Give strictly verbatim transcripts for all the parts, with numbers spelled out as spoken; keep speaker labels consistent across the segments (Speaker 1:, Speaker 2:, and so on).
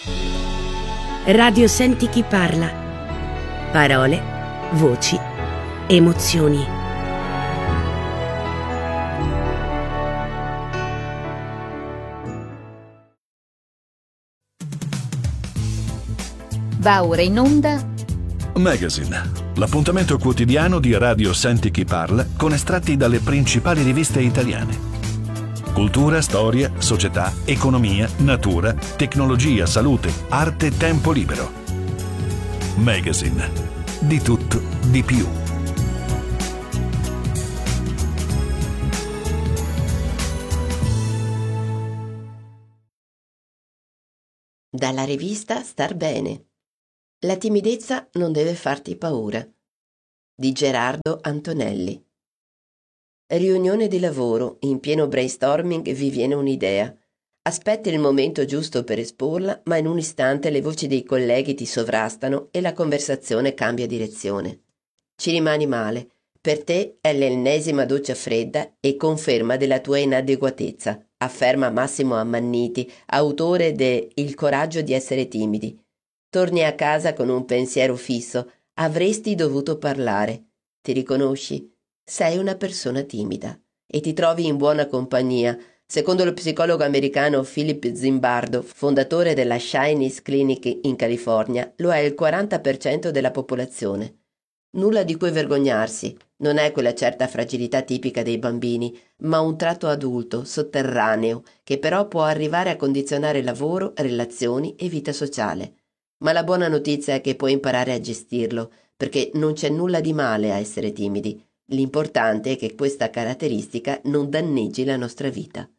Speaker 1: Radio Senti chi parla. Parole, voci, emozioni.
Speaker 2: Va ora in onda
Speaker 3: Magazine, l'appuntamento quotidiano di Radio Senti chi parla con estratti dalle principali riviste italiane. Cultura, storia, società, economia, natura, tecnologia, salute, arte, tempo libero. Magazine, di tutto, di più.
Speaker 4: Dalla rivista Star Bene. La timidezza non deve farti paura. Di Gerardo Antonelli. Riunione di lavoro, in pieno brainstorming vi viene un'idea. Aspetti il momento giusto per esporla, ma in un istante le voci dei colleghi ti sovrastano e la conversazione cambia direzione. Ci rimani male. Per te è l'ennesima doccia fredda e conferma della tua inadeguatezza, afferma Massimo Ammanniti, autore de Il coraggio di essere timidi. Torni a casa con un pensiero fisso. Avresti dovuto parlare. Ti riconosci? Sei una persona timida e ti trovi in buona compagnia. Secondo lo psicologo americano Philip Zimbardo, fondatore della Shyness Clinic in California, lo è il quaranta per cento della popolazione. Nulla di cui vergognarsi, non è quella certa fragilità tipica dei bambini, ma un tratto adulto, sotterraneo, che però può arrivare a condizionare lavoro, relazioni e vita sociale. Ma la buona notizia è che puoi imparare a gestirlo, perché non c'è nulla di male a essere timidi. L'importante è che questa caratteristica non danneggi la nostra vita.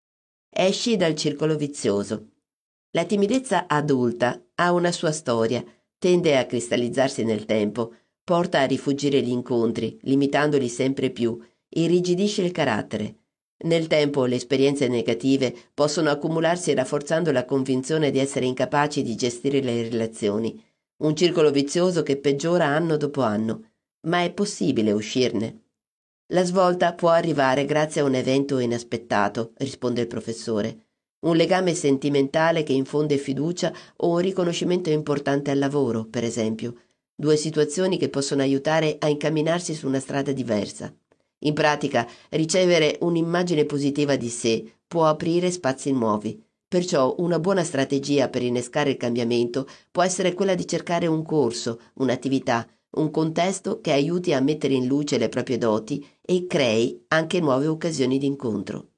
Speaker 4: Esci dal circolo vizioso. La timidezza adulta ha una sua storia, tende a cristallizzarsi nel tempo, porta a rifugire gli incontri, limitandoli sempre più, irrigidisce il carattere. Nel tempo le esperienze negative possono accumularsi rafforzando la convinzione di essere incapaci di gestire le relazioni, un circolo vizioso che peggiora anno dopo anno. Ma è possibile uscirne? La svolta può arrivare grazie a un evento inaspettato, risponde il professore. Un legame sentimentale che infonde fiducia o un riconoscimento importante al lavoro, per esempio. Due situazioni che possono aiutare a incamminarsi su una strada diversa. In pratica, ricevere un'immagine positiva di sé può aprire spazi nuovi. Perciò una buona strategia per innescare il cambiamento può essere quella di cercare un corso, un'attività, un contesto che aiuti a mettere in luce le proprie doti e crei anche nuove occasioni di incontro.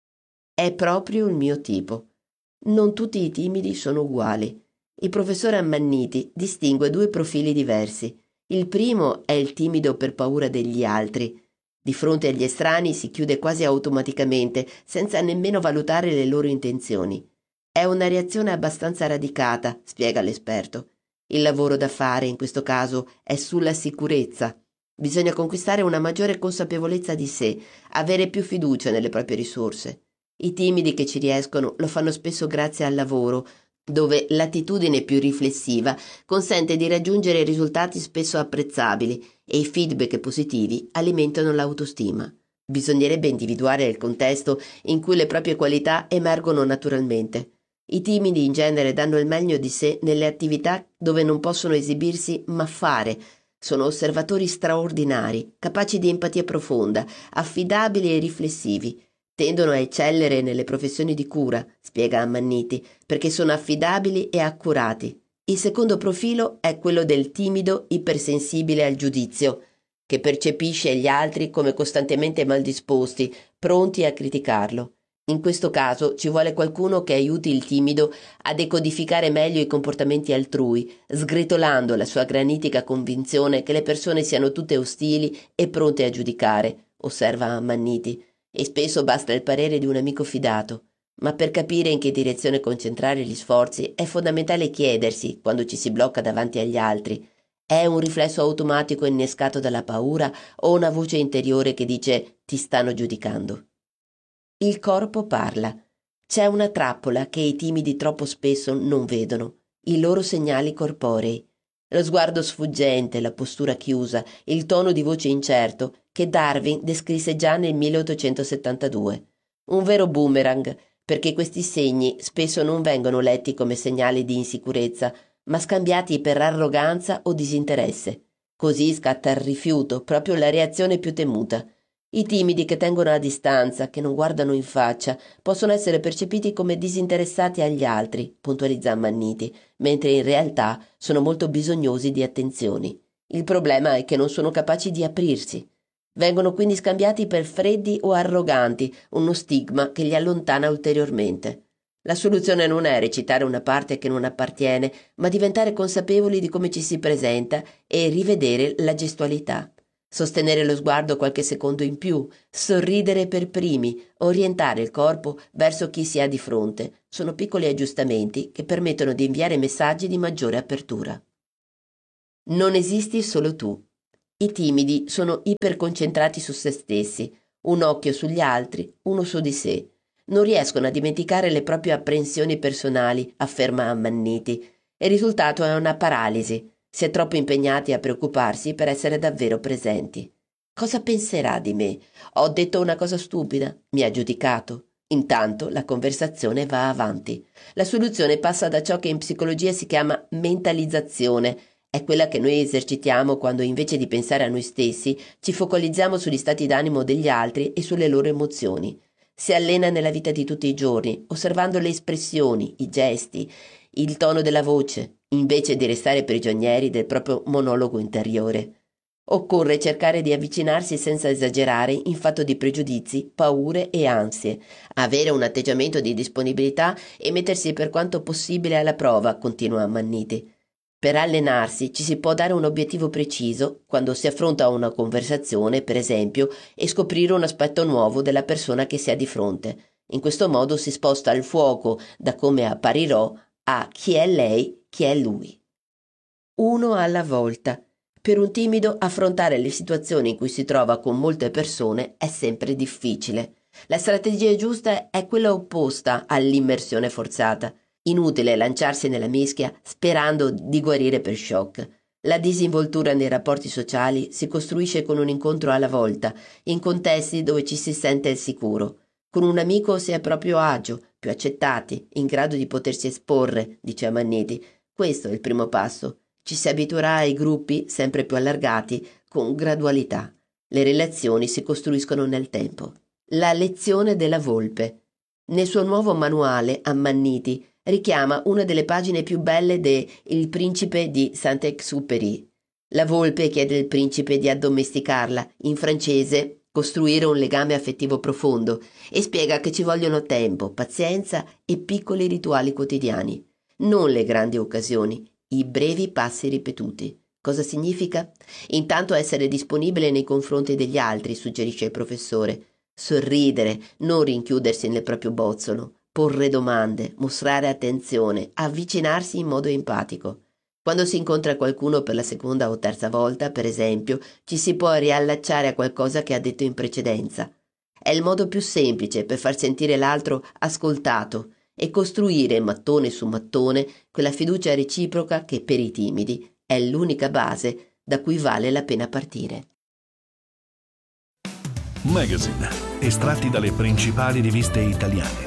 Speaker 4: È proprio il mio tipo. Non tutti i timidi sono uguali. Il professore Ammanniti distingue due profili diversi. Il primo è il timido per paura degli altri. Di fronte agli estranei si chiude quasi automaticamente, senza nemmeno valutare le loro intenzioni. È una reazione abbastanza radicata, spiega l'esperto. Il lavoro da fare, in questo caso, è sulla sicurezza. Bisogna conquistare una maggiore consapevolezza di sé, avere più fiducia nelle proprie risorse. I timidi che ci riescono lo fanno spesso grazie al lavoro, dove l'attitudine più riflessiva consente di raggiungere risultati spesso apprezzabili e i feedback positivi alimentano l'autostima. Bisognerebbe individuare il contesto in cui le proprie qualità emergono naturalmente. I timidi in genere danno il meglio di sé nelle attività dove non possono esibirsi ma fare. Sono osservatori straordinari, capaci di empatia profonda, affidabili e riflessivi. Tendono a eccellere nelle professioni di cura, spiega Ammanniti, perché sono affidabili e accurati. Il secondo profilo è quello del timido ipersensibile al giudizio, che percepisce gli altri come costantemente maldisposti, pronti a criticarlo. In questo caso ci vuole qualcuno che aiuti il timido a decodificare meglio i comportamenti altrui, sgretolando la sua granitica convinzione che le persone siano tutte ostili e pronte a giudicare, osserva Ammanniti, e spesso basta il parere di un amico fidato. Ma per capire in che direzione concentrare gli sforzi è fondamentale chiedersi, quando ci si blocca davanti agli altri, è un riflesso automatico innescato dalla paura o una voce interiore che dice «ti stanno giudicando». Il corpo parla. C'è una trappola che i timidi troppo spesso non vedono, i loro segnali corporei. Lo sguardo sfuggente, la postura chiusa, il tono di voce incerto che Darwin descrisse già nel milleottocentosettantadue. Un vero boomerang perché questi segni spesso non vengono letti come segnali di insicurezza, ma scambiati per arroganza o disinteresse. Così scatta il rifiuto, proprio la reazione più temuta. I timidi che tengono a distanza, che non guardano in faccia, possono essere percepiti come disinteressati agli altri, puntualizza Ammanniti, mentre in realtà sono molto bisognosi di attenzioni. Il problema è che non sono capaci di aprirsi. Vengono quindi scambiati per freddi o arroganti, uno stigma che li allontana ulteriormente. La soluzione non è recitare una parte che non appartiene, ma diventare consapevoli di come ci si presenta e rivedere la gestualità. Sostenere lo sguardo qualche secondo in più, sorridere per primi, orientare il corpo verso chi si ha di fronte. Sono piccoli aggiustamenti che permettono di inviare messaggi di maggiore apertura. Non esisti solo tu. I timidi sono iperconcentrati su se stessi, un occhio sugli altri, uno su di sé. Non riescono a dimenticare le proprie apprensioni personali, afferma Ammanniti. Il risultato è una paralisi. Si è troppo impegnati a preoccuparsi per essere davvero presenti. Cosa penserà di me? Ho detto una cosa stupida? Mi ha giudicato? Intanto la conversazione va avanti. La soluzione passa da ciò che in psicologia si chiama mentalizzazione. È quella che noi esercitiamo quando invece di pensare a noi stessi ci focalizziamo sugli stati d'animo degli altri e sulle loro emozioni. Si allena nella vita di tutti i giorni, osservando le espressioni, i gesti, il tono della voce, invece di restare prigionieri del proprio monologo interiore. Occorre cercare di avvicinarsi senza esagerare in fatto di pregiudizi, paure e ansie, avere un atteggiamento di disponibilità e mettersi per quanto possibile alla prova, continua Ammanniti. Per allenarsi ci si può dare un obiettivo preciso quando si affronta una conversazione, per esempio, e scoprire un aspetto nuovo della persona che si ha di fronte. In questo modo si sposta il fuoco da come apparirò a chi è lei, chi è lui. Uno alla volta. Per un timido affrontare le situazioni in cui si trova con molte persone è sempre difficile. La strategia giusta è quella opposta all'immersione forzata. Inutile lanciarsi nella mischia sperando di guarire per shock. La disinvoltura nei rapporti sociali si costruisce con un incontro alla volta, in contesti dove ci si sente sicuro. Con un amico si è proprio agio, più accettati, in grado di potersi esporre, dice Ammanniti. Questo è il primo passo. Ci si abituerà ai gruppi sempre più allargati, con gradualità. Le relazioni si costruiscono nel tempo. La lezione della volpe. Nel suo nuovo manuale, Ammanniti richiama una delle pagine più belle de Il principe di Saint-Exupéry. La volpe chiede al principe di addomesticarla, in francese costruire un legame affettivo profondo, e spiega che ci vogliono tempo, pazienza e piccoli rituali quotidiani, non le grandi occasioni, i brevi passi ripetuti. Cosa significa? Intanto essere disponibile nei confronti degli altri, suggerisce il professore. Sorridere, non rinchiudersi nel proprio bozzolo, porre domande, mostrare attenzione, avvicinarsi in modo empatico. Quando si incontra qualcuno per la seconda o terza volta, per esempio, ci si può riallacciare a qualcosa che ha detto in precedenza. È il modo più semplice per far sentire l'altro ascoltato e costruire mattone su mattone quella fiducia reciproca che per i timidi è l'unica base da cui vale la pena partire.
Speaker 3: Magazine, estratti dalle principali riviste italiane.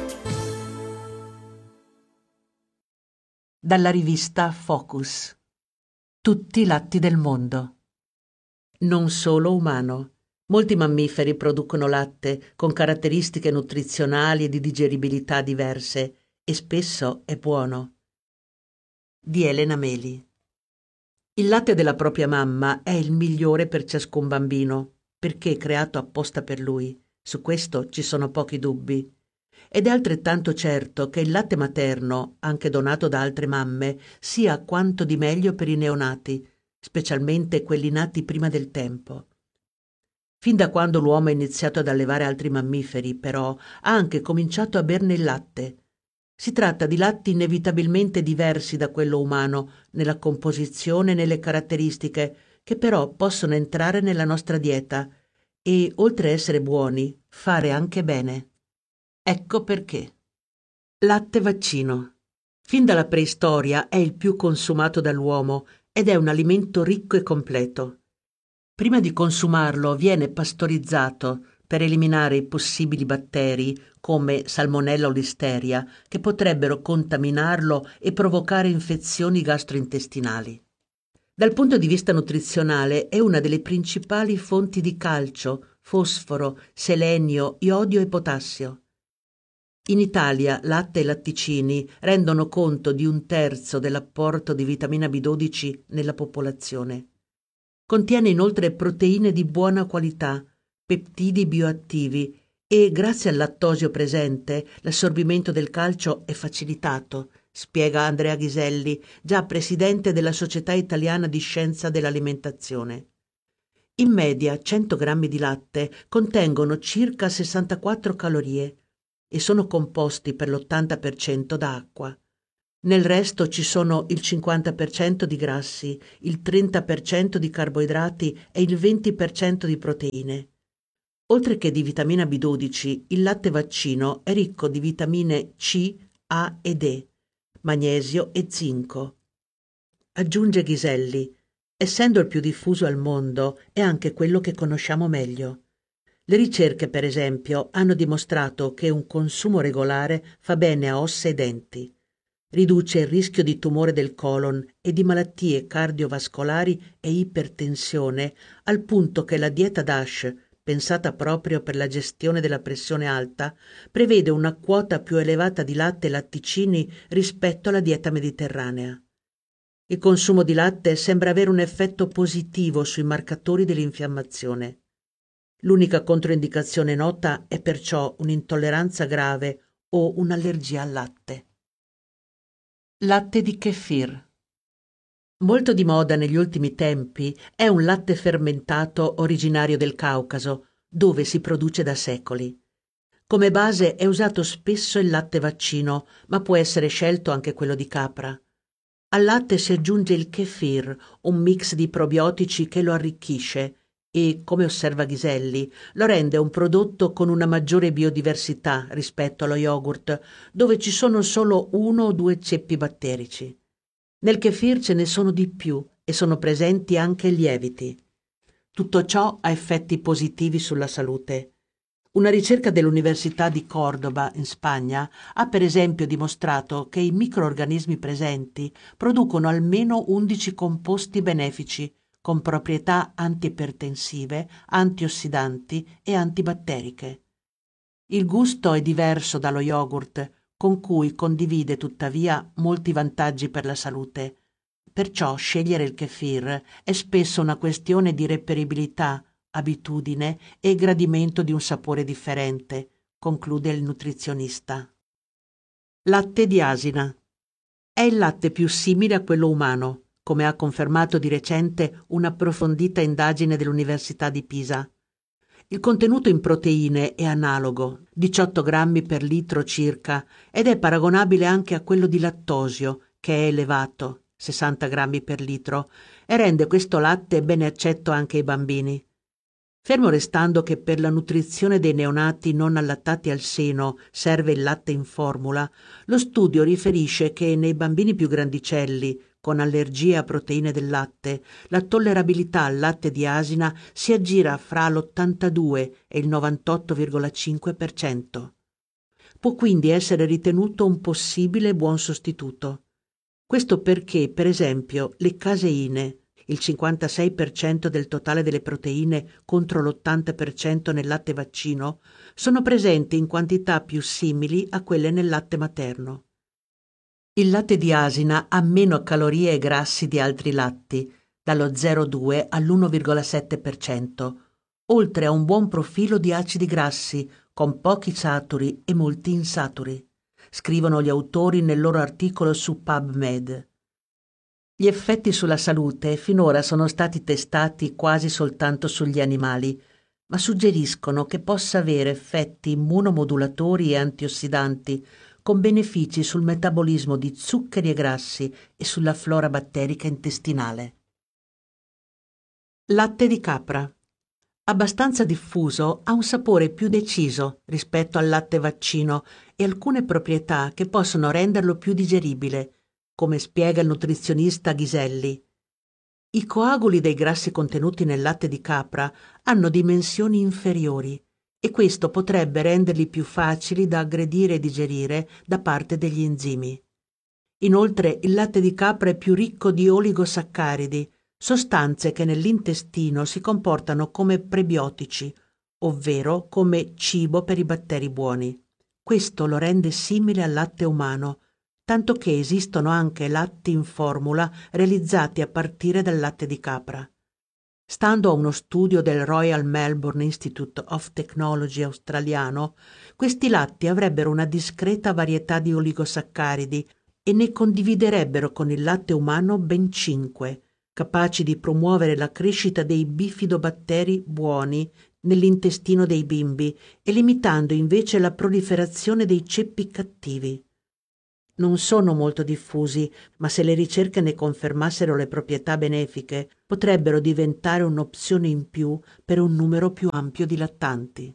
Speaker 2: Dalla rivista Focus. Tutti i latti del mondo. Non solo umano. Molti mammiferi producono latte con caratteristiche nutrizionali e di digeribilità diverse e spesso è buono. Di Elena Meli. Il latte della propria mamma è il migliore per ciascun bambino, perché è creato apposta per lui. Su questo ci sono pochi dubbi. Ed è altrettanto certo che il latte materno, anche donato da altre mamme, sia quanto di meglio per i neonati, specialmente quelli nati prima del tempo. Fin da quando l'uomo ha iniziato ad allevare altri mammiferi, però, ha anche cominciato a berne il latte. Si tratta di latti inevitabilmente diversi da quello umano, nella composizione e nelle caratteristiche, che però possono entrare nella nostra dieta e, oltre a essere buoni, fare anche bene. Ecco perché. Latte vaccino. Fin dalla preistoria è il più consumato dall'uomo ed è un alimento ricco e completo. Prima di consumarlo viene pastorizzato per eliminare i possibili batteri come Salmonella o Listeria, che potrebbero contaminarlo e provocare infezioni gastrointestinali. Dal punto di vista nutrizionale è una delle principali fonti di calcio, fosforo, selenio, iodio e potassio. In Italia latte e latticini rendono conto di un terzo dell'apporto di vitamina B dodici nella popolazione. Contiene inoltre proteine di buona qualità, peptidi bioattivi e, grazie al lattosio presente, l'assorbimento del calcio è facilitato, spiega Andrea Ghiselli, già presidente della Società Italiana di Scienza dell'Alimentazione. In media cento grammi di latte contengono circa sessantaquattro calorie e sono composti per l'ottanta per cento da acqua. Nel resto ci sono il cinquanta per cento di grassi, il trenta per cento di carboidrati e il venti per cento di proteine. Oltre che di vitamina B dodici, il latte vaccino è ricco di vitamine C, A e D, magnesio e zinco. Aggiunge Ghiselli, essendo il più diffuso al mondo, è anche quello che conosciamo meglio. Le ricerche, per esempio, hanno dimostrato che un consumo regolare fa bene a ossa e denti. Riduce il rischio di tumore del colon e di malattie cardiovascolari e ipertensione, al punto che la dieta DASH, pensata proprio per la gestione della pressione alta, prevede una quota più elevata di latte e latticini rispetto alla dieta mediterranea. Il consumo di latte sembra avere un effetto positivo sui marcatori dell'infiammazione. L'unica controindicazione nota è perciò un'intolleranza grave o un'allergia al latte. Latte di kefir. Molto di moda negli ultimi tempi è un latte fermentato originario del Caucaso, dove si produce da secoli. Come base è usato spesso il latte vaccino, ma può essere scelto anche quello di capra. Al latte si aggiunge il kefir, un mix di probiotici che lo arricchisce e, come osserva Ghiselli, lo rende un prodotto con una maggiore biodiversità rispetto allo yogurt, dove ci sono solo uno o due ceppi batterici. Nel kefir ce ne sono di più e sono presenti anche lieviti. Tutto ciò ha effetti positivi sulla salute. Una ricerca dell'Università di Córdoba, in Spagna, ha per esempio dimostrato che i microorganismi presenti producono almeno undici composti benefici con proprietà antiipertensive, antiossidanti e antibatteriche. Il gusto è diverso dallo yogurt, con cui condivide tuttavia molti vantaggi per la salute. Perciò scegliere il kefir è spesso una questione di reperibilità, abitudine e gradimento di un sapore differente, conclude il nutrizionista. Latte di asina. È il latte più simile a quello umano, come ha confermato di recente un'approfondita indagine dell'Università di Pisa. Il contenuto in proteine è analogo, diciotto grammi per litro circa, ed è paragonabile anche a quello di lattosio, che è elevato, sessanta grammi per litro, e rende questo latte bene accetto anche ai bambini. Fermo restando che per la nutrizione dei neonati non allattati al seno serve il latte in formula, lo studio riferisce che nei bambini più grandicelli, con allergie a proteine del latte, la tollerabilità al latte di asina si aggira fra l'ottantadue e il novantotto virgola cinque per cento. Può quindi essere ritenuto un possibile buon sostituto. Questo perché, per esempio, le caseine, il cinquantasei per cento del totale delle proteine contro l'ottanta per cento nel latte vaccino, sono presenti in quantità più simili a quelle nel latte materno. Il latte di asina ha meno calorie e grassi di altri latti, dallo zero virgola due all'uno virgola sette per cento, oltre a un buon profilo di acidi grassi, con pochi saturi e molti insaturi, scrivono gli autori nel loro articolo su PubMed. Gli effetti sulla salute finora sono stati testati quasi soltanto sugli animali, ma suggeriscono che possa avere effetti immunomodulatori e antiossidanti, con benefici sul metabolismo di zuccheri e grassi e sulla flora batterica intestinale. Latte di capra. Abbastanza diffuso, ha un sapore più deciso rispetto al latte vaccino e alcune proprietà che possono renderlo più digeribile, come spiega il nutrizionista Ghiselli. I coaguli dei grassi contenuti nel latte di capra hanno dimensioni inferiori e questo potrebbe renderli più facili da aggredire e digerire da parte degli enzimi. Inoltre il latte di capra è più ricco di oligosaccaridi, sostanze che nell'intestino si comportano come prebiotici, ovvero come cibo per i batteri buoni. Questo lo rende simile al latte umano, tanto che esistono anche latti in formula realizzati a partire dal latte di capra. Stando a uno studio del Royal Melbourne Institute of Technology australiano, questi latti avrebbero una discreta varietà di oligosaccaridi e ne condividerebbero con il latte umano ben cinque, capaci di promuovere la crescita dei bifidobatteri buoni nell'intestino dei bimbi e limitando invece la proliferazione dei ceppi cattivi. Non sono molto diffusi, ma se le ricerche ne confermassero le proprietà benefiche, potrebbero diventare un'opzione in più per un numero più ampio di lattanti.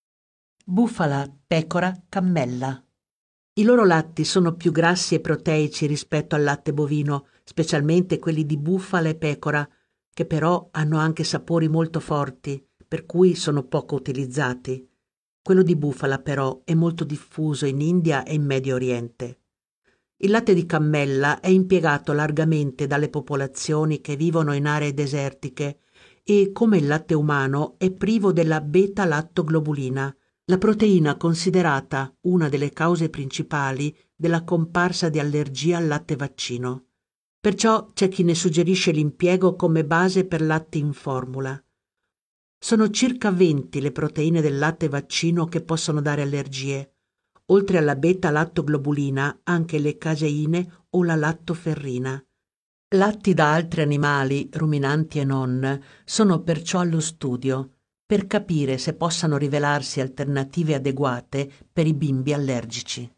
Speaker 2: Bufala, pecora, cammella. I loro latti sono più grassi e proteici rispetto al latte bovino, specialmente quelli di bufala e pecora, che però hanno anche sapori molto forti, per cui sono poco utilizzati. Quello di bufala però è molto diffuso in India e in Medio Oriente. Il latte di cammella è impiegato largamente dalle popolazioni che vivono in aree desertiche e, come il latte umano, è privo della beta-lattoglobulina, la proteina considerata una delle cause principali della comparsa di allergia al latte vaccino. Perciò c'è chi ne suggerisce l'impiego come base per latte in formula. Sono circa venti le proteine del latte vaccino che possono dare allergie. Oltre alla beta-lattoglobulina, anche le caseine o la lattoferrina. Latti da altri animali, ruminanti e non, sono perciò allo studio, per capire se possano rivelarsi alternative adeguate per i bimbi allergici.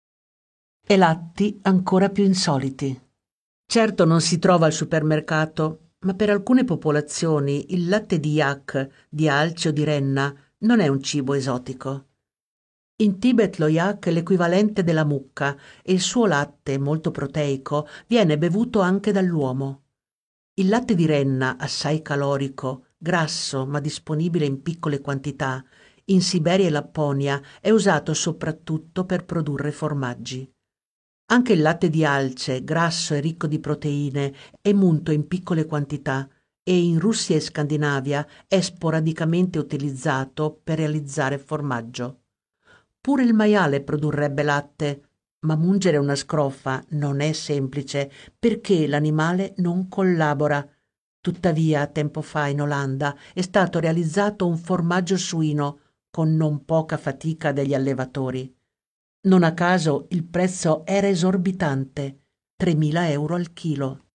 Speaker 2: E latti ancora più insoliti. Certo non si trova al supermercato, ma per alcune popolazioni il latte di yak, di alce o di renna non è un cibo esotico. In Tibet lo yak è l'equivalente della mucca e il suo latte, molto proteico, viene bevuto anche dall'uomo. Il latte di renna, assai calorico, grasso ma disponibile in piccole quantità, in Siberia e Lapponia è usato soprattutto per produrre formaggi. Anche il latte di alce, grasso e ricco di proteine, è munto in piccole quantità e in Russia e Scandinavia è sporadicamente utilizzato per realizzare formaggio. Pure il maiale produrrebbe latte, ma mungere una scrofa non è semplice perché l'animale non collabora. Tuttavia, tempo fa in Olanda è stato realizzato un formaggio suino con non poca fatica degli allevatori. Non a caso il prezzo era esorbitante, tremila euro al chilo.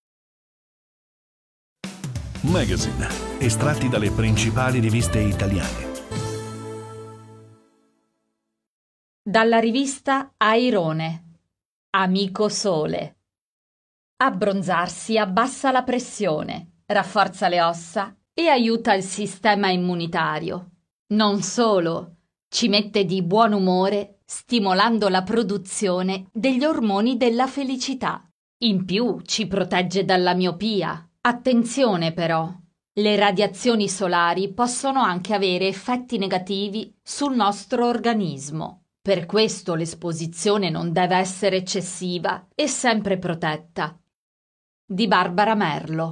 Speaker 3: Magazine, estratti dalle principali riviste italiane.
Speaker 5: Dalla rivista Airone. Amico Sole. Abbronzarsi abbassa la pressione, rafforza le ossa e aiuta il sistema immunitario. Non solo, ci mette di buon umore stimolando la produzione degli ormoni della felicità. In più ci protegge dalla miopia. Attenzione però, le radiazioni solari possono anche avere effetti negativi sul nostro organismo. Per questo l'esposizione non deve essere eccessiva e sempre protetta. Di Barbara Merlo.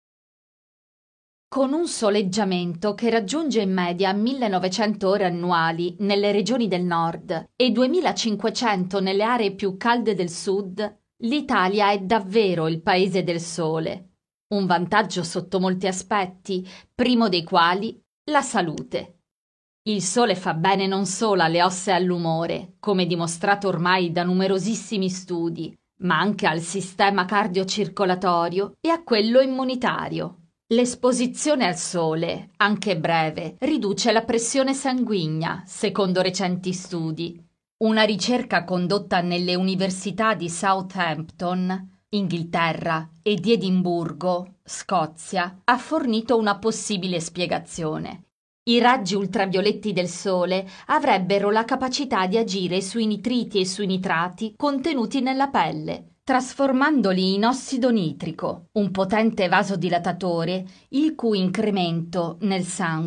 Speaker 5: Con un soleggiamento che raggiunge in media millenovecento ore annuali nelle regioni del nord e duemilacinquecento nelle aree più calde del sud, l'Italia è davvero il paese del sole. Un vantaggio sotto molti aspetti, primo dei quali la salute. Il sole fa bene non solo alle ossa e all'umore, come dimostrato ormai da numerosissimi studi, ma anche al sistema cardiocircolatorio e a quello immunitario. L'esposizione al sole, anche breve, riduce la pressione sanguigna, secondo recenti studi. Una ricerca condotta nelle università di Southampton, Inghilterra, e di Edimburgo, Scozia, ha fornito una possibile spiegazione. I raggi ultravioletti del sole avrebbero la capacità di agire sui nitriti e sui nitrati contenuti nella pelle, trasformandoli in ossido nitrico, un potente vasodilatatore il cui incremento nel sangue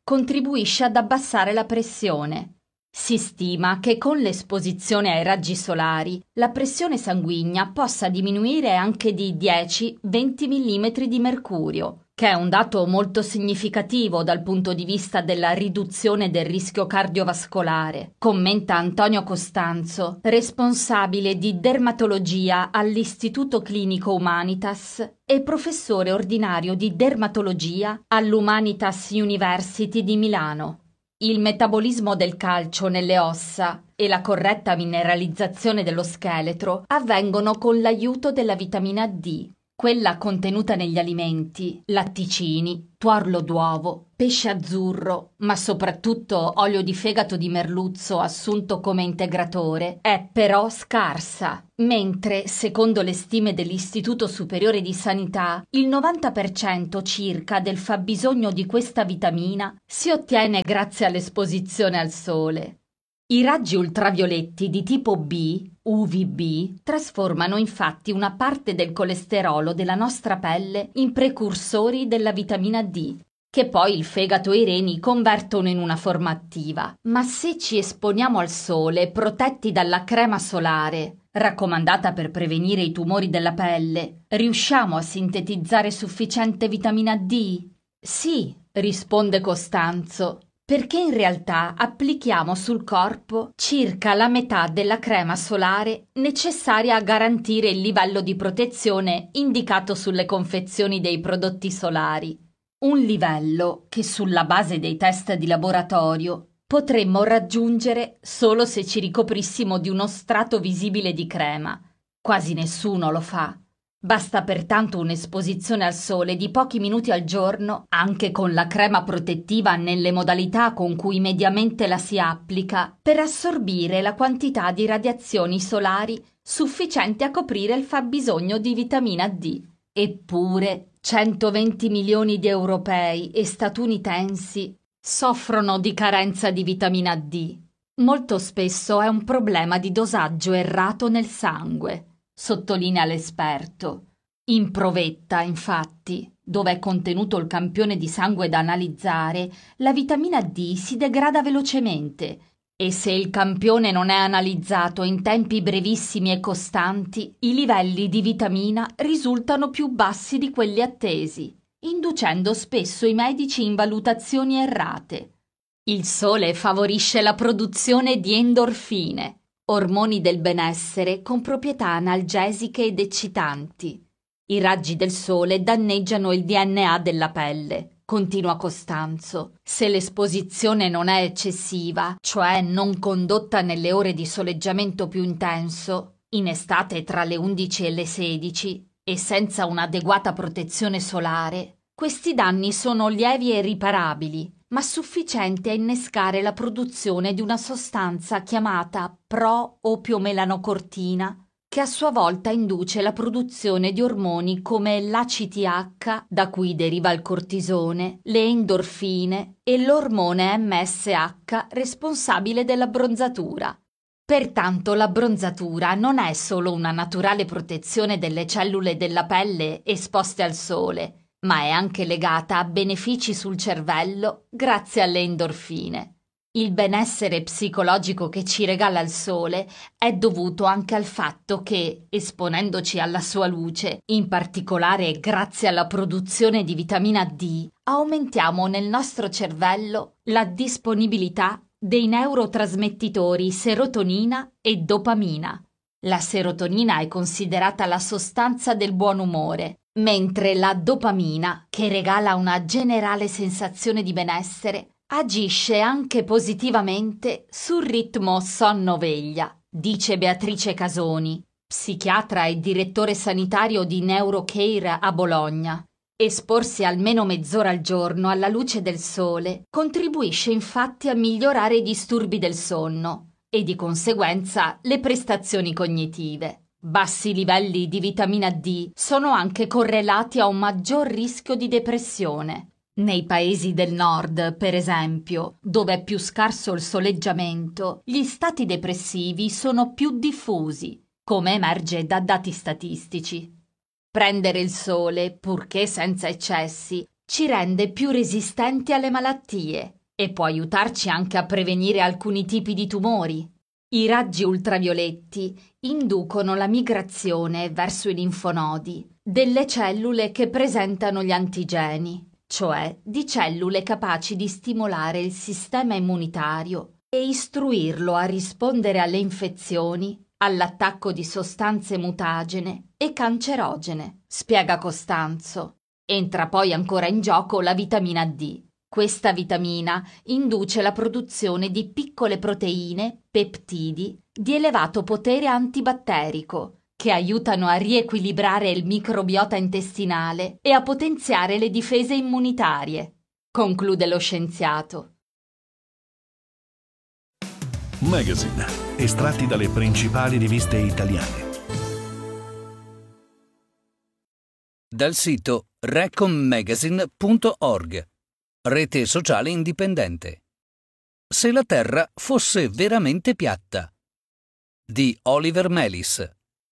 Speaker 5: contribuisce ad abbassare la pressione. Si stima che con l'esposizione ai raggi solari la pressione sanguigna possa diminuire anche di dieci venti millimetri di mercurio, che è un dato molto significativo dal punto di vista della riduzione del rischio cardiovascolare, commenta Antonio Costanzo, responsabile di dermatologia all'Istituto Clinico Humanitas e professore ordinario di dermatologia all'Humanitas University di Milano. Il metabolismo del calcio nelle ossa e la corretta mineralizzazione dello scheletro avvengono con l'aiuto della vitamina D, quella contenuta negli alimenti, latticini, tuorlo d'uovo, pesce azzurro, ma soprattutto olio di fegato di merluzzo assunto come integratore, è però scarsa, mentre, secondo le stime dell'Istituto Superiore di Sanità, il novanta per cento circa del fabbisogno di questa vitamina si ottiene grazie all'esposizione al sole. I raggi ultravioletti di tipo B, U V B, trasformano infatti una parte del colesterolo della nostra pelle in precursori della vitamina D, che poi il fegato e i reni convertono in una forma attiva. Ma se ci esponiamo al sole protetti dalla crema solare, raccomandata per prevenire i tumori della pelle, riusciamo a sintetizzare sufficiente vitamina D? Sì, risponde Costanzo, perché in realtà applichiamo sul corpo circa la metà della crema solare necessaria a garantire il livello di protezione indicato sulle confezioni dei prodotti solari. Un livello che sulla base dei test di laboratorio potremmo raggiungere solo se ci ricoprissimo di uno strato visibile di crema. Quasi nessuno lo fa. Basta pertanto un'esposizione al sole di pochi minuti al giorno, anche con la crema protettiva nelle modalità con cui mediamente la si applica, per assorbire la quantità di radiazioni solari sufficiente a coprire il fabbisogno di vitamina D. Eppure, centoventi milioni di europei e statunitensi soffrono di carenza di vitamina D. Molto spesso è un problema di dosaggio errato nel sangue, sottolinea l'esperto. In provetta, infatti, dove è contenuto il campione di sangue da analizzare, la vitamina D si degrada velocemente e se il campione non è analizzato in tempi brevissimi e costanti, i livelli di vitamina risultano più bassi di quelli attesi, inducendo spesso i medici in valutazioni errate. Il sole favorisce la produzione di endorfine, ormoni del benessere con proprietà analgesiche ed eccitanti. I raggi del sole danneggiano il D N A della pelle, continua Costanzo. Se l'esposizione non è eccessiva, cioè non condotta nelle ore di soleggiamento più intenso, in estate tra le undici e le sedici, e senza un'adeguata protezione solare, questi danni sono lievi e riparabili, ma sufficienti a innescare la produzione di una sostanza chiamata pro-opiomelanocortina, che a sua volta induce la produzione di ormoni come l'A C T H, da cui deriva il cortisone, le endorfine e l'ormone M S H responsabile della bronzatura. Pertanto la bronzatura non è solo una naturale protezione delle cellule della pelle esposte al sole, ma è anche legata a benefici sul cervello grazie alle endorfine. Il benessere psicologico che ci regala il sole è dovuto anche al fatto che, esponendoci alla sua luce, in particolare grazie alla produzione di vitamina D, aumentiamo nel nostro cervello la disponibilità dei neurotrasmettitori serotonina e dopamina. La serotonina è considerata la sostanza del buon umore, mentre la dopamina, che regala una generale sensazione di benessere, agisce anche positivamente sul ritmo sonno-veglia, dice Beatrice Casoni, psichiatra e direttore sanitario di Neurocare a Bologna. Esporsi almeno mezz'ora al giorno alla luce del sole contribuisce infatti a migliorare i disturbi del sonno e di conseguenza le prestazioni cognitive. Bassi livelli di vitamina D sono anche correlati a un maggior rischio di depressione. Nei paesi del nord, per esempio, dove è più scarso il soleggiamento, gli stati depressivi sono più diffusi, come emerge da dati statistici. Prendere il sole, purché senza eccessi, ci rende più resistenti alle malattie, e può aiutarci anche a prevenire alcuni tipi di tumori. I raggi ultravioletti inducono la migrazione verso i linfonodi delle cellule che presentano gli antigeni, cioè di cellule capaci di stimolare il sistema immunitario e istruirlo a rispondere alle infezioni, all'attacco di sostanze mutagene e cancerogene, spiega Costanzo. Entra poi ancora in gioco la vitamina D. Questa vitamina induce la produzione di piccole proteine, peptidi, di elevato potere antibatterico, che aiutano a riequilibrare il microbiota intestinale e a potenziare le difese immunitarie, conclude lo scienziato.
Speaker 3: Magazine, estratti dalle principali riviste italiane.
Speaker 6: Dal sito recommagazine punto org, rete sociale indipendente. Se la Terra fosse veramente piatta, di Oliver Melis.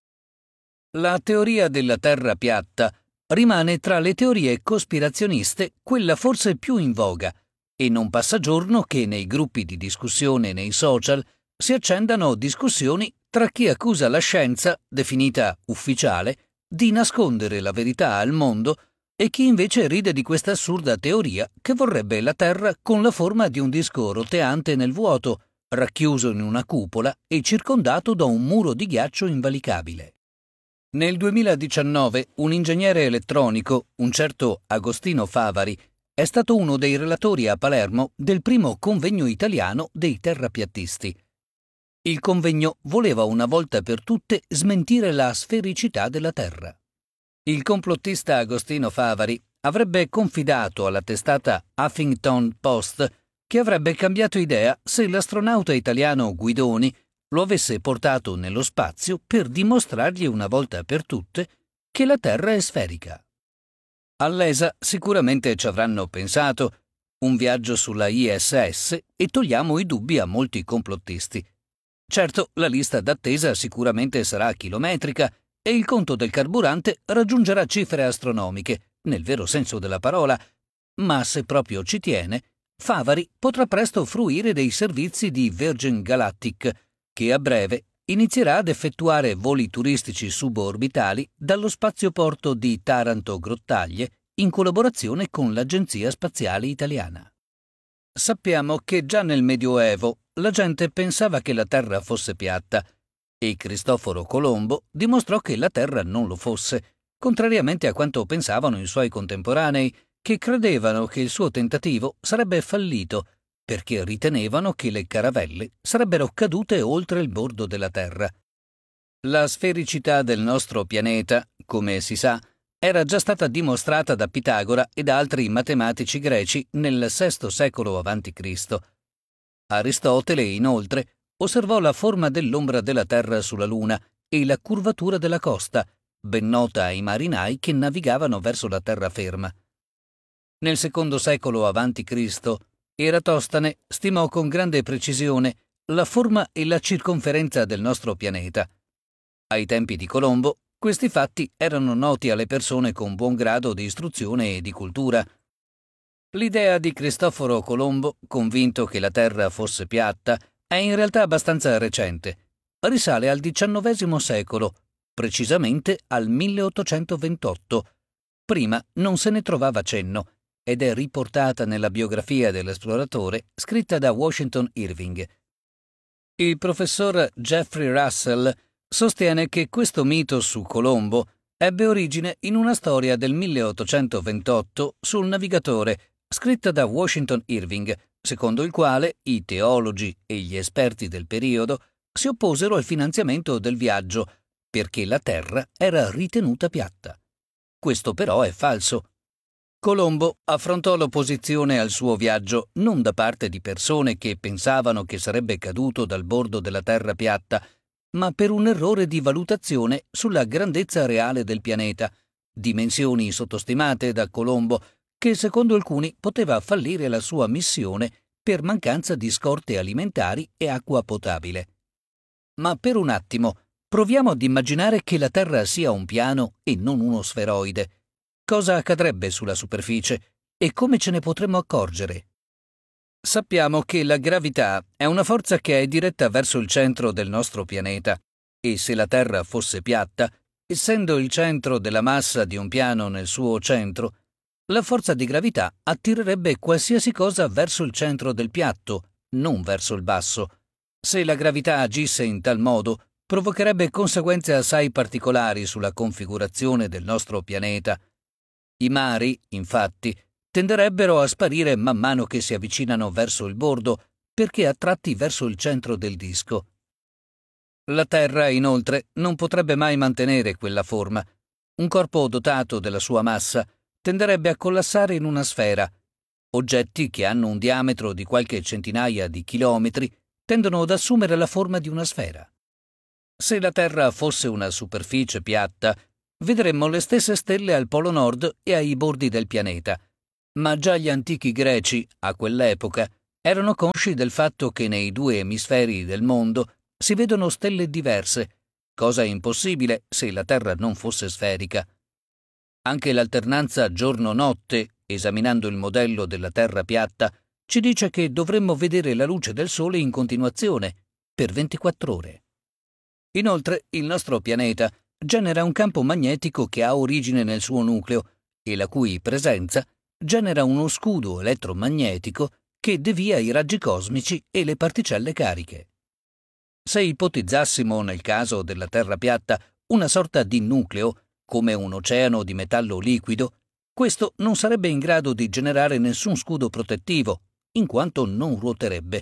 Speaker 6: La teoria della Terra piatta rimane tra le teorie cospirazioniste quella forse più in voga, e non passa giorno che nei gruppi di discussione nei social si accendano discussioni tra chi accusa la scienza, definita ufficiale, di nascondere la verità al mondo e chi invece ride di questa assurda teoria che vorrebbe la Terra con la forma di un disco roteante nel vuoto, racchiuso in una cupola e circondato da un muro di ghiaccio invalicabile. Nel duemiladiciannove un ingegnere elettronico, un certo Agostino Favari, è stato uno dei relatori a Palermo del primo convegno italiano dei terrapiattisti. Il convegno voleva una volta per tutte smentire la sfericità della Terra. Il complottista Agostino Favari avrebbe confidato alla testata Huffington Post che avrebbe cambiato idea se l'astronauta italiano Guidoni lo avesse portato nello spazio per dimostrargli una volta per tutte che la Terra è sferica. All'E S A sicuramente ci avranno pensato, un viaggio sulla I S S e togliamo i dubbi a molti complottisti. Certo, la lista d'attesa sicuramente sarà chilometrica e il conto del carburante raggiungerà cifre astronomiche, nel vero senso della parola, ma se proprio ci tiene, Favari potrà presto fruire dei servizi di Virgin Galactic, che a breve inizierà ad effettuare voli turistici suborbitali dallo spazioporto di Taranto-Grottaglie in collaborazione con l'Agenzia Spaziale Italiana. Sappiamo che già nel Medioevo la gente pensava che la Terra fosse piatta e Cristoforo Colombo dimostrò che la Terra non lo fosse, contrariamente a quanto pensavano i suoi contemporanei, che credevano che il suo tentativo sarebbe fallito perché ritenevano che le caravelle sarebbero cadute oltre il bordo della Terra. La sfericità del nostro pianeta, come si sa, era già stata dimostrata da Pitagora e da altri matematici greci nel sesto secolo avanti Cristo. Aristotele, inoltre, osservò la forma dell'ombra della Terra sulla Luna e la curvatura della costa, ben nota ai marinai che navigavano verso la terraferma. Nel secondo secolo avanti Cristo, Eratostane stimò con grande precisione la forma e la circonferenza del nostro pianeta. Ai tempi di Colombo, questi fatti erano noti alle persone con buon grado di istruzione e di cultura. L'idea di Cristoforo Colombo, convinto che la Terra fosse piatta, è in realtà abbastanza recente. Risale al diciannovesimo secolo, precisamente al milleottocentoventotto. Prima non se ne trovava cenno, ed è riportata nella biografia dell'esploratore scritta da Washington Irving. Il professor Jeffrey Russell sostiene che questo mito su Colombo ebbe origine in una storia del milleottocentoventotto sul navigatore, scritta da Washington Irving, secondo il quale i teologi e gli esperti del periodo si opposero al finanziamento del viaggio perché la Terra era ritenuta piatta. Questo però è falso. Colombo affrontò l'opposizione al suo viaggio non da parte di persone che pensavano che sarebbe caduto dal bordo della Terra piatta, ma per un errore di valutazione sulla grandezza reale del pianeta, dimensioni sottostimate da Colombo, che secondo alcuni poteva fallire la sua missione per mancanza di scorte alimentari e acqua potabile. Ma per un attimo proviamo ad immaginare che la Terra sia un piano e non uno sferoide. Cosa accadrebbe sulla superficie e come ce ne potremmo accorgere? Sappiamo che la gravità è una forza che è diretta verso il centro del nostro pianeta e se la Terra fosse piatta, essendo il centro della massa di un piano nel suo centro, la forza di gravità attirerebbe qualsiasi cosa verso il centro del piatto, non verso il basso. Se la gravità agisse in tal modo, provocherebbe conseguenze assai particolari sulla configurazione del nostro pianeta. I mari, infatti, tenderebbero a sparire man mano che si avvicinano verso il bordo, perché attratti verso il centro del disco. La Terra, inoltre, non potrebbe mai mantenere quella forma. Un corpo dotato della sua massa tenderebbe a collassare in una sfera. Oggetti che hanno un diametro di qualche centinaia di chilometri tendono ad assumere la forma di una sfera. Se la Terra fosse una superficie piatta, vedremmo le stesse stelle al polo nord e ai bordi del pianeta. Ma già gli antichi greci, a quell'epoca, erano consci del fatto che nei due emisferi del mondo si vedono stelle diverse, cosa impossibile se la Terra non fosse sferica. Anche l'alternanza giorno-notte, esaminando il modello della Terra piatta, ci dice che dovremmo vedere la luce del Sole in continuazione, per ventiquattro ore. Inoltre, il nostro pianeta genera un campo magnetico che ha origine nel suo nucleo e la cui presenza genera uno scudo elettromagnetico che devia i raggi cosmici e le particelle cariche. Se ipotizzassimo, nel caso della Terra piatta, una sorta di nucleo, come un oceano di metallo liquido, questo non sarebbe in grado di generare nessun scudo protettivo, in quanto non ruoterebbe.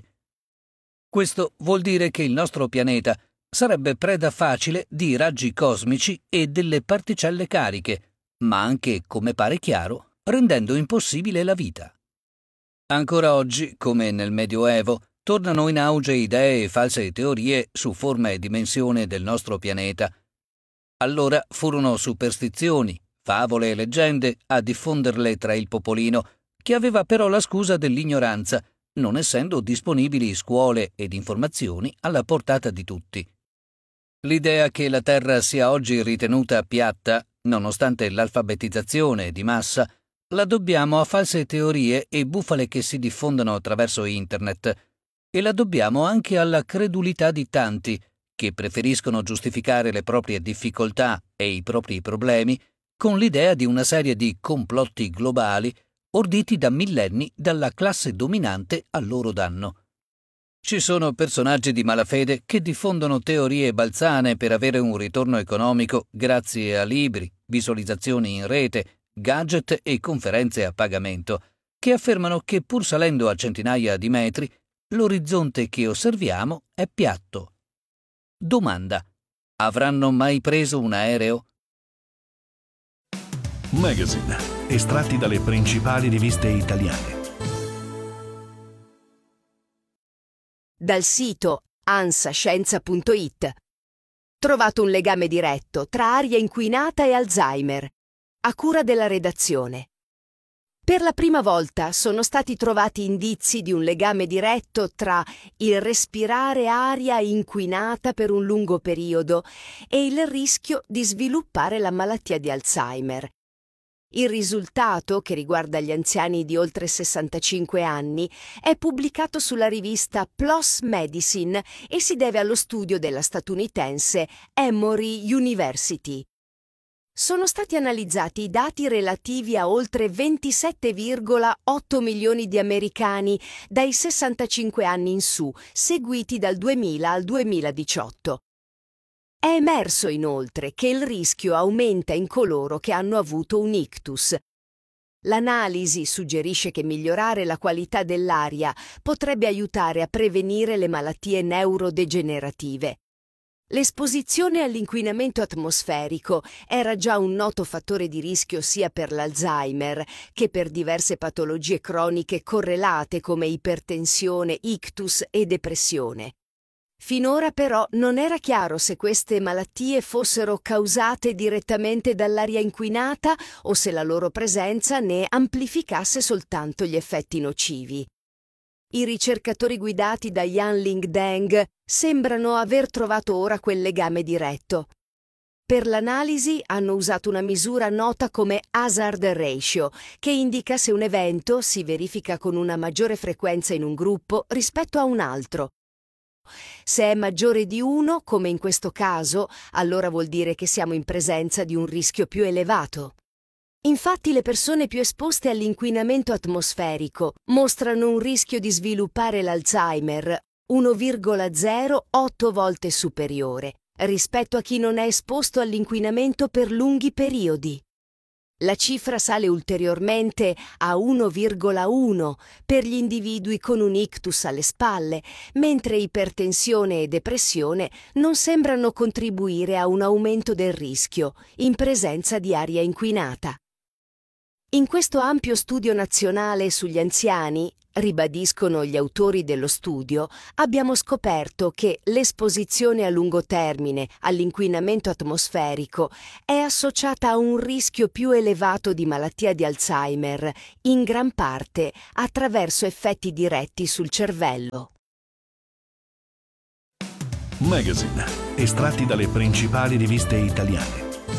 Speaker 6: Questo vuol dire che il nostro pianeta sarebbe preda facile di raggi cosmici e delle particelle cariche, ma anche, come pare chiaro, rendendo impossibile la vita. Ancora oggi, come nel Medioevo, tornano in auge idee e false teorie su forma e dimensione del nostro pianeta. Allora furono superstizioni, favole e leggende a diffonderle tra il popolino, che aveva però la scusa dell'ignoranza, non essendo disponibili scuole ed informazioni alla portata di tutti. L'idea che la Terra sia oggi ritenuta piatta, nonostante l'alfabetizzazione di massa, la dobbiamo a false teorie e bufale che si diffondono attraverso Internet, e la dobbiamo anche alla credulità di tanti che preferiscono giustificare le proprie difficoltà e i propri problemi con l'idea di una serie di complotti globali orditi da millenni dalla classe dominante a loro danno. Ci sono personaggi di malafede che diffondono teorie balzane per avere un ritorno economico grazie a libri, visualizzazioni in rete, gadget e conferenze a pagamento, che affermano che pur salendo a centinaia di metri, l'orizzonte che osserviamo è piatto. Domanda: avranno mai preso un aereo?
Speaker 3: Magazine, estratti dalle principali riviste italiane.
Speaker 7: Dal sito ansascienza punto it. Trovato un legame diretto tra aria inquinata e Alzheimer, a cura della redazione. Per la prima volta sono stati trovati indizi di un legame diretto tra il respirare aria inquinata per un lungo periodo e il rischio di sviluppare la malattia di Alzheimer. Il risultato, che riguarda gli anziani di oltre sessantacinque anni, è pubblicato sulla rivista PLOS Medicine e si deve allo studio della statunitense Emory University. Sono stati analizzati i dati relativi a oltre ventisette virgola otto milioni di americani dai sessantacinque anni in su, seguiti dal duemila al duemiladiciotto. È emerso inoltre che il rischio aumenta in coloro che hanno avuto un ictus. L'analisi suggerisce che migliorare la qualità dell'aria potrebbe aiutare a prevenire le malattie neurodegenerative. L'esposizione all'inquinamento atmosferico era già un noto fattore di rischio sia per l'Alzheimer che per diverse patologie croniche correlate come ipertensione, ictus e depressione. Finora però non era chiaro se queste malattie fossero causate direttamente dall'aria inquinata o se la loro presenza ne amplificasse soltanto gli effetti nocivi. I ricercatori guidati da Yanling Deng sembrano aver trovato ora quel legame diretto. Per l'analisi hanno usato una misura nota come hazard ratio, che indica se un evento si verifica con una maggiore frequenza in un gruppo rispetto a un altro. Se è maggiore di uno, come in questo caso, allora vuol dire che siamo in presenza di un rischio più elevato. Infatti le persone più esposte all'inquinamento atmosferico mostrano un rischio di sviluppare l'Alzheimer uno virgola zero otto volte superiore rispetto a chi non è esposto all'inquinamento per lunghi periodi. La cifra sale ulteriormente a uno virgola uno per gli individui con un ictus alle spalle, mentre ipertensione e depressione non sembrano contribuire a un aumento del rischio in presenza di aria inquinata. In questo ampio studio nazionale sugli anziani, ribadiscono gli autori dello studio, abbiamo scoperto che l'esposizione a lungo termine all'inquinamento atmosferico è associata a un rischio più elevato di malattia di Alzheimer, in gran parte attraverso effetti diretti sul cervello.
Speaker 3: Magazine, estratti dalle principali riviste italiane.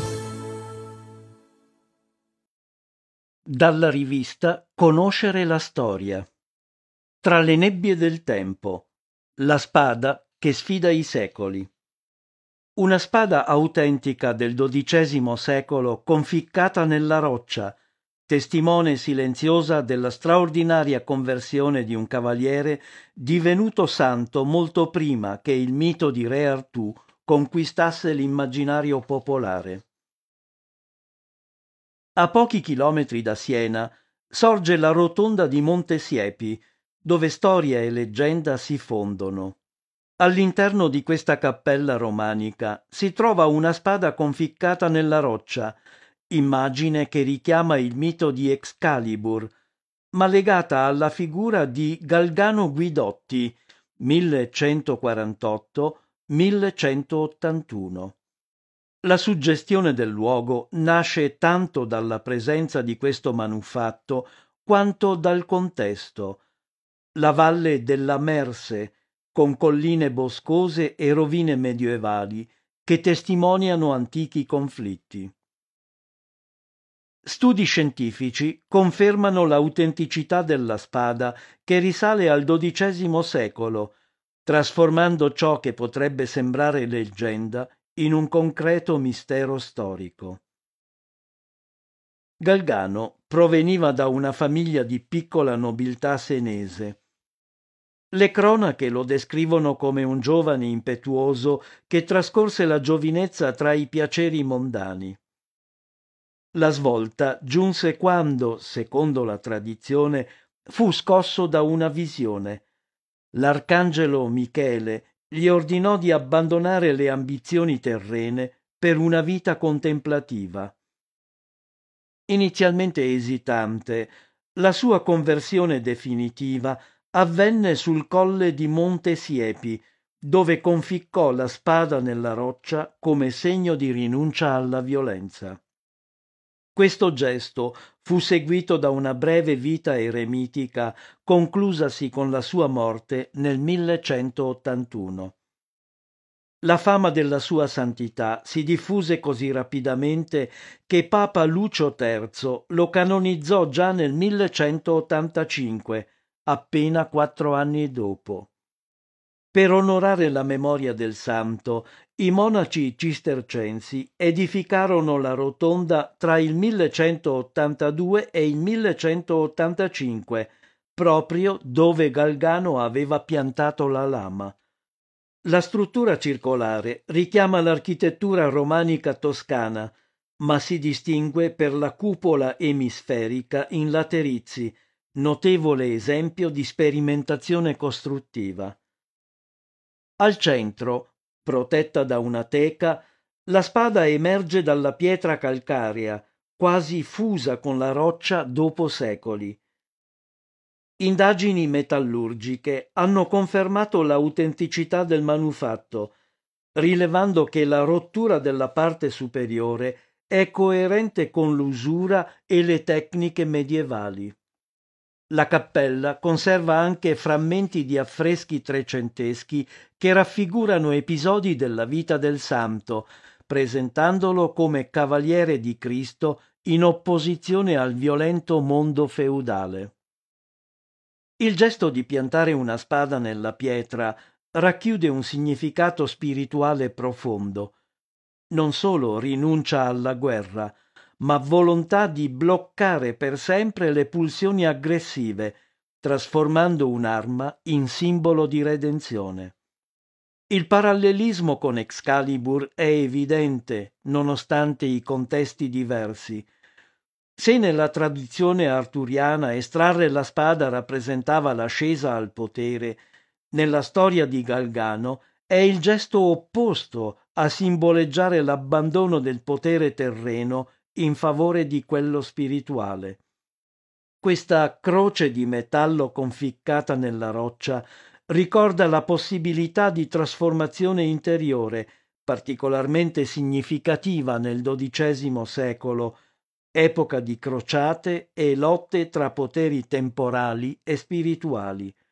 Speaker 8: Dalla rivista Conoscere la storia. Tra le nebbie del tempo. La spada che sfida i secoli. Una spada autentica del dodicesimo secolo conficcata nella roccia, testimone silenziosa della straordinaria conversione di un cavaliere divenuto santo molto prima che il mito di Re Artù conquistasse l'immaginario popolare. A pochi chilometri da Siena sorge la rotonda di Monte Siepi, dove storia e leggenda si fondono. All'interno di questa cappella romanica si trova una spada conficcata nella roccia, immagine che richiama il mito di Excalibur, ma legata alla figura di Galgano Guidotti, millecentoquarantotto millecentottantuno. La suggestione del luogo nasce tanto dalla presenza di questo manufatto quanto dal contesto. La valle della Merse, con colline boscose e rovine medievali che testimoniano antichi conflitti. Studi scientifici confermano l'autenticità della spada che risale al dodicesimo secolo, trasformando ciò che potrebbe sembrare leggenda in un concreto mistero storico. Galgano proveniva da una famiglia di piccola nobiltà senese. Le cronache lo descrivono come un giovane impetuoso che trascorse la giovinezza tra i piaceri mondani. La svolta giunse quando, secondo la tradizione, fu scosso da una visione. L'arcangelo Michele gli ordinò di abbandonare le ambizioni terrene per una vita contemplativa. Inizialmente esitante, la sua conversione definitiva avvenne sul colle di Monte Siepi, dove conficcò la spada nella roccia come segno di rinuncia alla violenza. Questo gesto fu seguito da una breve vita eremitica conclusasi con la sua morte nel millecentottantuno. La fama della sua santità si diffuse così rapidamente che Papa Lucio terzo lo canonizzò già nel millecentottantacinque, appena quattro anni dopo. Per onorare la memoria del santo, i monaci cistercensi edificarono la rotonda tra il millecentottantadue e il millecentottantacinque, proprio dove Galgano aveva piantato la lama. La struttura circolare richiama l'architettura romanica toscana, ma si distingue per la cupola emisferica in laterizi, notevole esempio di sperimentazione costruttiva. Al centro, protetta da una teca, la spada emerge dalla pietra calcarea, quasi fusa con la roccia dopo secoli. Indagini metallurgiche hanno confermato l'autenticità del manufatto, rilevando che la rottura della parte superiore è coerente con l'usura e le tecniche medievali. La cappella conserva anche frammenti di affreschi trecenteschi che raffigurano episodi della vita del santo, presentandolo come cavaliere di Cristo in opposizione al violento mondo feudale. Il gesto di piantare una spada nella pietra racchiude un significato spirituale profondo. Non solo rinuncia alla guerra, ma volontà di bloccare per sempre le pulsioni aggressive, trasformando un'arma in simbolo di redenzione. Il parallelismo con Excalibur è evidente, nonostante i contesti diversi. Se nella tradizione arturiana estrarre la spada rappresentava l'ascesa al potere, nella storia di Galgano è il gesto opposto a simboleggiare l'abbandono del potere terreno in favore di quello spirituale. Questa croce di metallo conficcata nella roccia ricorda la possibilità di trasformazione interiore, particolarmente significativa nel dodicesimo secolo, epoca di crociate e lotte tra poteri temporali e spirituali.